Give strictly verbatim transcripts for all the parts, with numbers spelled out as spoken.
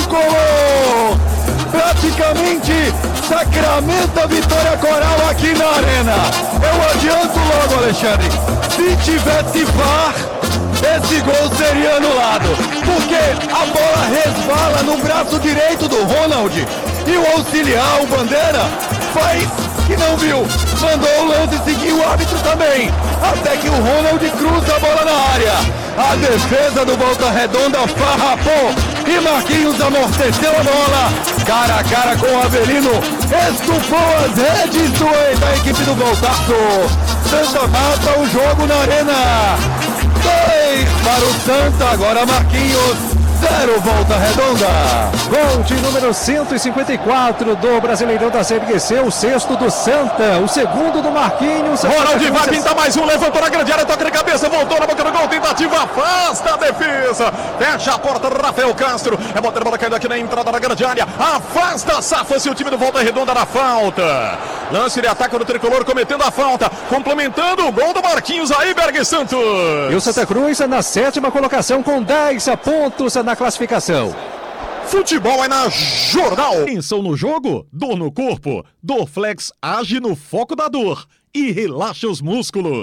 tricolor! Praticamente sacramenta a vitória coral aqui na arena. Eu adianto logo, Alexandre, se tivesse V A R, esse gol seria anulado, porque a bola resvala no braço direito do Ronald e o auxiliar, o Bandeira, faz que não viu, mandou o lance seguir o árbitro também, até que o Ronald cruza a bola na área. A defesa do Volta Redonda farrapou e Marquinhos amorteceu a bola, cara a cara com o Avelino, estufou as redes do, da equipe do Voltaço. Santa mata o jogo na arena, dois para o Santa, agora Marquinhos, zero Volta Redonda. Gol de número cento e cinquenta e quatro do Brasileirão da Série C, o sexto do Santa, o segundo do Marquinhos. Ronald vai pintar mais um, levantou na grande área, toca de cabeça, voltou na boca do gol, tentativa, afasta a defesa, fecha a porta, Rafael Castro, é botar a bola caindo aqui na entrada da grande área, afasta, safa-se o time do Volta Redonda na falta. Lance de ataque do tricolor cometendo a falta, complementando o gol do Marquinhos aí, Berg Santos. E o Santa Cruz na sétima colocação com dez pontos na classificação. Futebol é na Jornal. Tensão no jogo? Dor no corpo? Dorflex age no foco da dor e relaxa os músculos.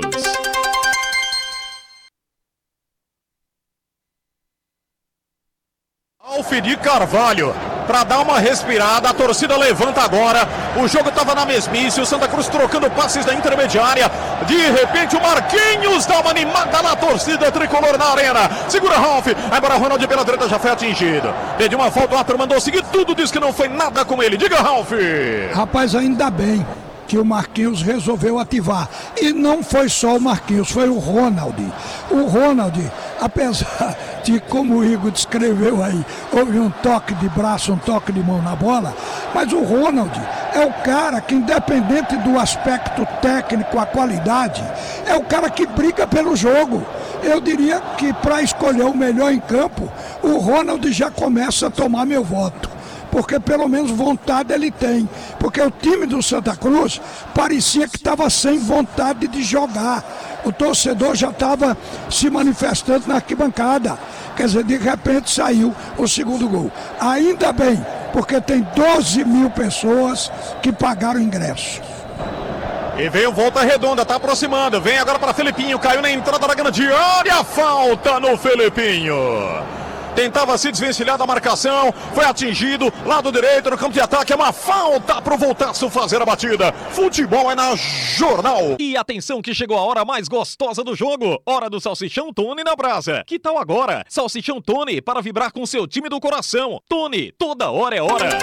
Alfedi Carvalho, para dar uma respirada, a torcida levanta agora, o jogo estava na mesmice, o Santa Cruz trocando passes da intermediária, de repente o Marquinhos dá uma animada na torcida tricolor na arena, segura Ralf, agora Ronald pela direita já foi atingido, pediu uma falta, o árbitro mandou seguir tudo, disse que não foi nada com ele, diga Ralf. Rapaz, ainda bem que o Marquinhos resolveu ativar, e não foi só o Marquinhos, foi o Ronald. O Ronald, apesar de, como o Igor descreveu aí, houve um toque de braço, um toque de mão na bola, mas o Ronald é o cara que, independente do aspecto técnico, a qualidade, é o cara que briga pelo jogo. Eu diria que, para escolher o melhor em campo, o Ronald já começa a tomar meu voto, porque pelo menos vontade ele tem, porque o time do Santa Cruz parecia que estava sem vontade de jogar, o torcedor já estava se manifestando na arquibancada, quer dizer, de repente saiu o segundo gol, ainda bem, porque tem doze mil pessoas que pagaram ingresso. E veio Volta Redonda, tá aproximando, vem agora para Felipinho, caiu na entrada da grande área, falta no Felipinho. Tentava se desvencilhar da marcação, foi atingido, lado direito no campo de ataque, é uma falta pro Voltaço fazer a batida. Futebol é na Jornal. E atenção que chegou a hora mais gostosa do jogo, hora do Salsichão Tony na brasa. Que tal agora? Salsichão Tony para vibrar com seu time do coração. Tony, toda hora é hora.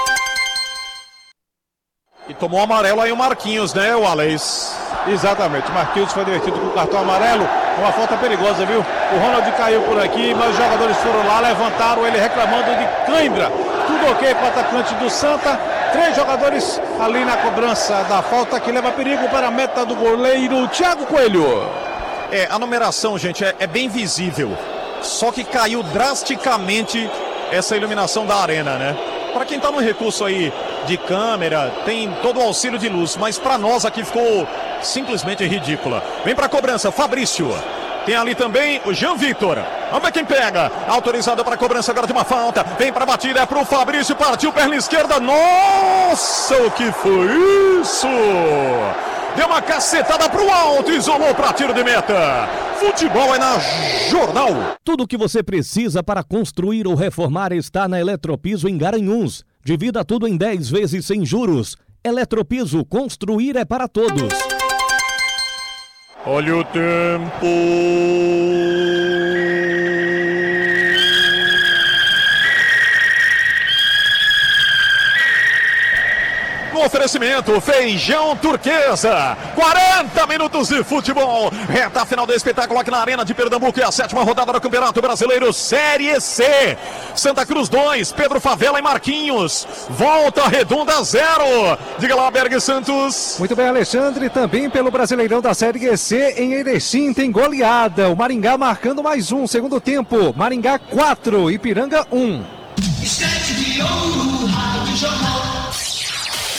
E tomou amarelo aí o Marquinhos, né, o Alex? Exatamente, Marquinhos foi divertido com o cartão amarelo, uma falta perigosa, viu? O Ronald caiu por aqui, mas os jogadores foram lá, levantaram ele reclamando de cãibra. Tudo ok para o atacante do Santa, três jogadores ali na cobrança da falta que leva perigo para a meta do goleiro Thiago Coelho. É, a numeração, gente, é, é bem visível, só que caiu drasticamente essa iluminação da arena, né? Para quem tá no recurso aí de câmera, tem todo o auxílio de luz, mas para nós aqui ficou simplesmente ridícula. Vem para cobrança, Fabrício. Tem ali também o Jean Victor. Vamos ver quem pega. Autorizado para cobrança agora de uma falta. Vem para batida, é pro Fabrício, partiu perna esquerda. Nossa, o que foi isso? Deu uma cacetada pro alto, isolou para tiro de meta. Futebol é na Jornal. Tudo o que você precisa para construir ou reformar está na Eletropiso em Garanhuns. Divida tudo em dez vezes sem juros. Eletropiso, construir é para todos. Olha o tempo. No oferecimento, feijão turquesa, quarenta minutos de futebol, reta final do espetáculo aqui na Arena de Pernambuco, é a sétima rodada do Campeonato Brasileiro Série C, Santa Cruz dois, Pedro Favela e Marquinhos, Volta Redonda zero, diga lá Berg Santos. Muito bem, Alexandre, também pelo Brasileirão da Série C, em Erechim tem goleada, o Maringá marcando mais um, segundo tempo, Maringá quatro, Ipiranga um. Estante de ouro, Rádio Jornal.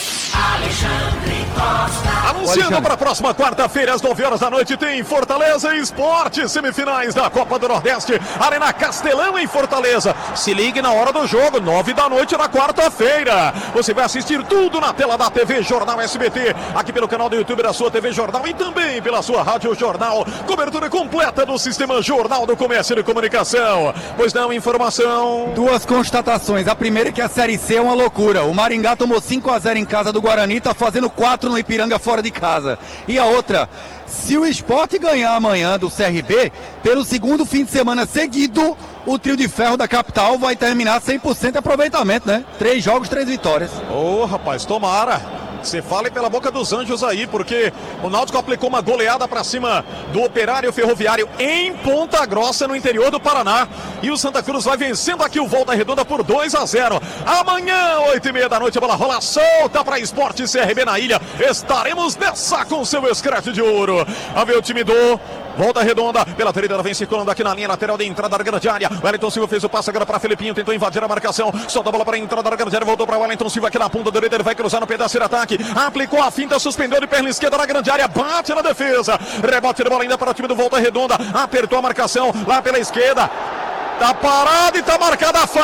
Alexandre Costa. Anunciando para a próxima quarta-feira, às nove horas da noite, tem Fortaleza Esporte, semifinais da Copa do Nordeste, Arena Castelão em Fortaleza. Se ligue na hora do jogo, nove da noite na quarta-feira. Você vai assistir tudo na tela da T V Jornal S B T, aqui pelo canal do YouTube da sua T V Jornal e também pela sua Rádio Jornal. Cobertura completa do Sistema Jornal do Comércio e Comunicação. Pois não, informação. Duas constatações. A primeira é que a Série C é uma loucura. O Maringá tomou cinco a zero em casa do Guarani, tá fazendo quatro no Ipiranga fora de casa. E a outra, se o Sport ganhar amanhã do C R B, pelo segundo fim de semana seguido, o trio de ferro da capital vai terminar cem por cento de aproveitamento, né? Três jogos, três vitórias. Ô, oh, rapaz, tomara. Você fala pela boca dos anjos aí, porque o Náutico aplicou uma goleada para cima do Operário Ferroviário em Ponta Grossa, no interior do Paraná. E o Santa Cruz vai vencendo aqui o Volta Redonda por dois a zero. Amanhã, oito e meia da noite, a bola rola solta para Esporte C R B na ilha. Estaremos nessa com seu escrete de ouro. A ver o time do Volta Redonda, pela direita, vem circulando aqui na linha lateral de entrada da grande área. Wellington Silva fez o passe agora para Felipinho, tentou invadir a marcação, solta a bola para a entrada da grande área, voltou para Wellington Silva aqui na ponta direita, ele vai cruzar no pedaço de ataque, aplicou a finta, suspendeu de perna esquerda na grande área, bate na defesa, rebote de bola ainda para o time do Volta Redonda, apertou a marcação lá pela esquerda, tá parado e tá marcada a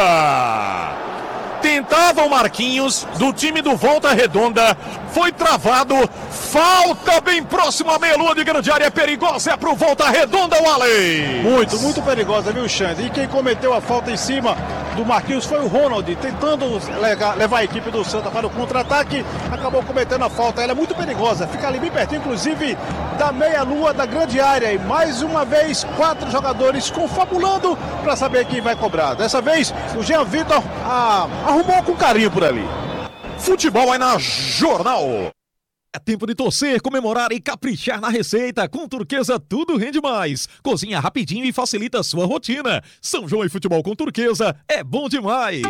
falta. Tentava o Marquinhos do time do Volta Redonda, foi travado, falta bem próximo à meia-lua de grande área, perigosa é pro Volta Redonda, o Allen. Muito, muito perigosa, viu, Xande? E quem cometeu a falta em cima do Marquinhos foi o Ronald, tentando levar, levar a equipe do Santa para o contra-ataque, acabou cometendo a falta, ela é muito perigosa, fica ali bem pertinho, inclusive, da meia-lua da grande área, e mais uma vez, quatro jogadores confabulando para saber quem vai cobrar. Dessa vez, o Jean Vitor a, arrumou com carinho por ali. Futebol é na Jornal. É tempo de torcer, comemorar e caprichar na receita. Com Turquesa tudo rende mais. Cozinha rapidinho e facilita a sua rotina. São João e futebol com Turquesa é bom demais.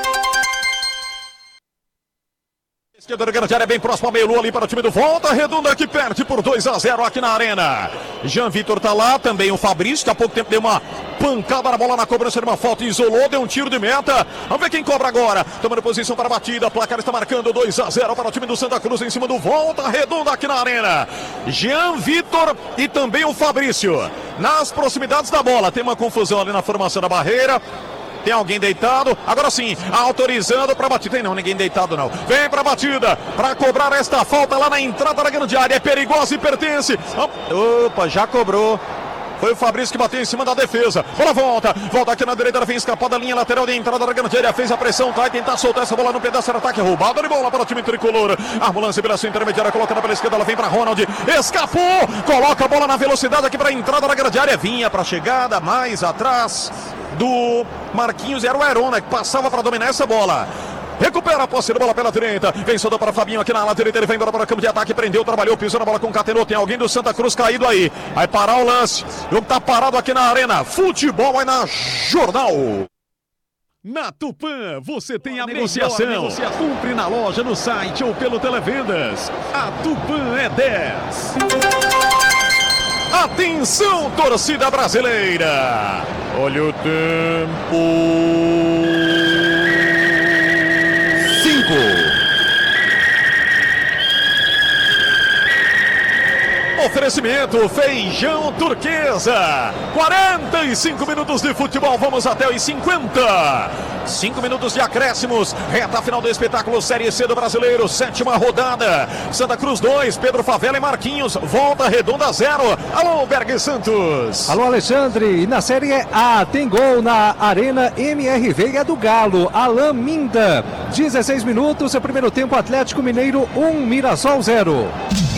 Esquerda da grande área, bem próximo a meio-lua ali para o time do Volta Redonda, que perde por dois a zero aqui na arena. Jean Vitor tá lá, também o Fabrício, que há pouco tempo deu uma pancada na bola na cobrança de uma falta, isolou, deu um tiro de meta. Vamos ver quem cobra agora. Tomando posição para a batida, placar está marcando dois a zero para o time do Santa Cruz em cima do Volta Redonda aqui na arena. Jean Vitor e também o Fabrício nas proximidades da bola. Tem uma confusão ali na formação da barreira. Tem alguém deitado, agora sim, autorizando para batida. Tem não, ninguém deitado não. Vem para batida, para cobrar esta falta lá na entrada da grande área. É perigosa e pertence. Opa, já cobrou. Foi o Fabrício que bateu em cima da defesa. Bola volta, volta aqui na direita, vem escapar da linha lateral de entrada da grande área. Fez a pressão, vai tentar soltar essa bola no pedaço de ataque. Roubada de bola para o time tricolor. Ambulância pela sua intermediária, colocando pela esquerda, ela vem para Ronald. Escapou, coloca a bola na velocidade aqui para a entrada da grande área. Vinha para a chegada, mais atrás do Marquinhos, era o Herona que passava para dominar essa bola. Recupera a posse de bola pela direita. Vem solta para Fabinho aqui na ala direita. Ele vem embora para o campo de ataque. Prendeu, trabalhou, pisou na bola com Catenô. Tem alguém do Santa Cruz caído aí. Vai parar o lance. O jogo tá parado aqui na arena. Futebol é na Jornal. Na Tupã, você tem a negociação. Compre na loja, no site ou pelo Televendas. A Tupã é dez. Atenção, torcida brasileira. Olha o tempo. Oferecimento Feijão Turquesa. quarenta e cinco minutos de futebol, vamos até os cinquenta. cinco minutos de acréscimos. Reta final do espetáculo Série C do Brasileiro, sétima rodada. Santa Cruz dois, Pedro Favela e Marquinhos. Volta Redonda zero. Alô, Berg Santos. Alô, Alexandre. E na Série A tem gol na Arena M R V é do Galo. Alain Minda. dezesseis minutos, é primeiro tempo, Atlético Mineiro um, Mirassol zero.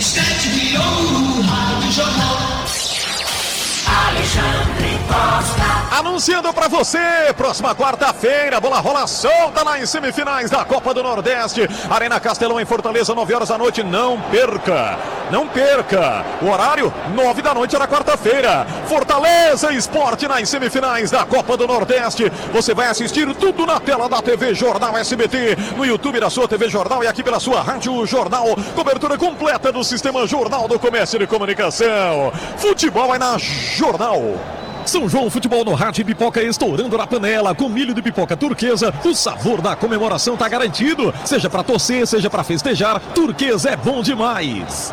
Alexandre Costa. Anunciando pra você, próxima quarta-feira, bola rola solta lá em semifinais da Copa do Nordeste. Arena Castelão em Fortaleza, nove horas da noite. Não perca, não perca. O horário, nove da noite na quarta-feira. Fortaleza Esporte nas semifinais da Copa do Nordeste. Você vai assistir tudo na tela da T V Jornal S B T, no YouTube da sua T V Jornal e aqui pela sua Rádio Jornal. Cobertura completa do Sistema Jornal do Comércio e Comunicação. Futebol é na Jornal. São João Futebol no rádio e pipoca estourando na panela. Com milho de pipoca Turquesa, o sabor da comemoração tá garantido. Seja pra torcer, seja pra festejar, Turquesa é bom demais.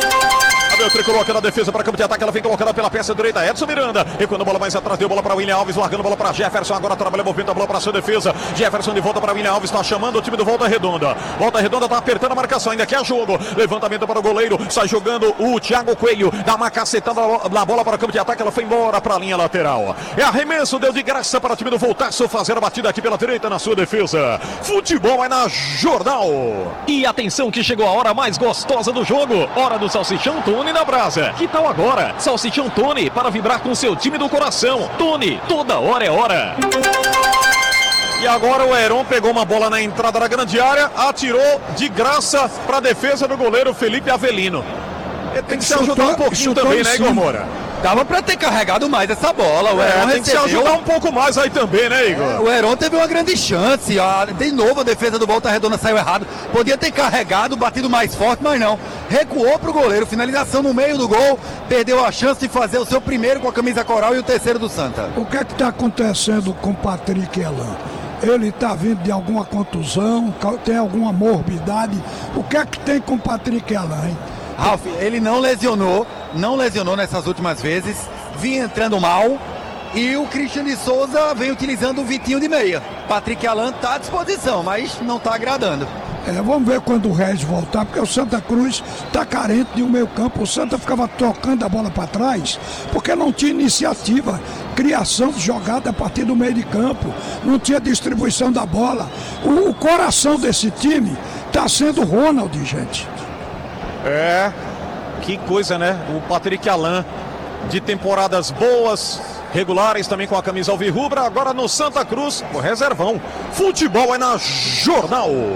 O tricolor aqui na defesa para campo de ataque, ela vem colocada pela peça direita, Edson Miranda, e quando a bola mais atrás, deu bola para William Alves, largando a bola para Jefferson, agora trabalha, movimento a bola para sua defesa, Jefferson de volta para William Alves, está chamando o time do Volta Redonda, Volta Redonda está apertando a marcação, ainda quer jogo, levantamento para o goleiro, sai jogando o Thiago Coelho, dá uma cacetada na bola para o campo de ataque, ela foi embora para a linha lateral, é arremesso, deu de graça para o time do Voltaço fazer a batida aqui pela direita na sua defesa, futebol é na Jornal. E atenção que chegou a hora mais gostosa do jogo, hora do salsichão Tony na brasa. Que tal agora? Salsichão Tony para vibrar com seu time do coração. Tony, toda hora é hora. E agora o Heron pegou uma bola na entrada da grande área, atirou de graça para a defesa do goleiro Felipe Avelino. Ele tem que se ajudar um pouquinho também, né, Igor Moura? Dava pra ter carregado mais essa bola. O É, Heron tem que se recebeu... ajudar um pouco mais aí também, né, Igor? É, o Heron teve uma grande chance. A, de novo a defesa do Volta Redonda saiu errado. Podia ter carregado, batido mais forte, mas não. Recuou pro goleiro. Finalização no meio do gol. Perdeu a chance de fazer o seu primeiro com a camisa coral e o terceiro do Santa. O que é que está acontecendo com o Patrick Elan? Ele está vindo de alguma contusão, tem alguma morbidade. O que é que tem com o Patrick Elan, hein? Ralf, ele não lesionou, não lesionou nessas últimas vezes, vinha entrando mal e o Christian de Souza vem utilizando o Vitinho de meia. Patrick Alan está à disposição, mas não está agradando. É, vamos ver quando o Regis voltar, porque o Santa Cruz está carente de um meio campo. O Santa ficava trocando a bola para trás, porque não tinha iniciativa, criação de jogada a partir do meio de campo, não tinha distribuição da bola. O, o coração desse time está sendo o Ronald, gente. É, que coisa, né? O Patrick Alan, de temporadas boas, regulares também com a camisa alvirrubra, agora no Santa Cruz, o reservão. Futebol é na Jornal.